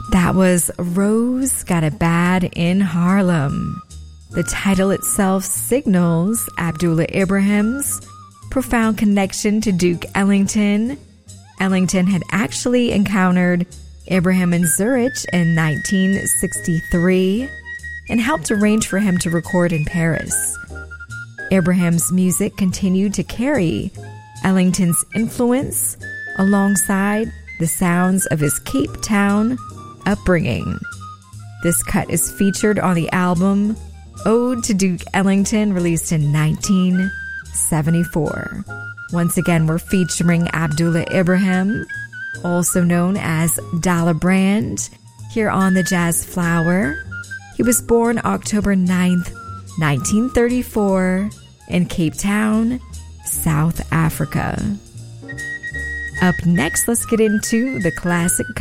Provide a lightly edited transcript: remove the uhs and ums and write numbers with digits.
That was Rose Got It Bad in Harlem. The title itself signals Abdullah Ibrahim's profound connection to Duke Ellington. Ellington had actually encountered Ibrahim in Zurich in 1963 and helped arrange for him to record in Paris. Ibrahim's music continued to carry Ellington's influence alongside the sounds of his Cape Town upbringing. This cut is featured on the album Ode to Duke Ellington, released in 1974. Once again, we're featuring Abdullah Ibrahim, also known as Dollar Brand, here on the Jazz Flower. He was born October 9th, 1934, in Cape Town, South Africa. Up next, let's get into the classic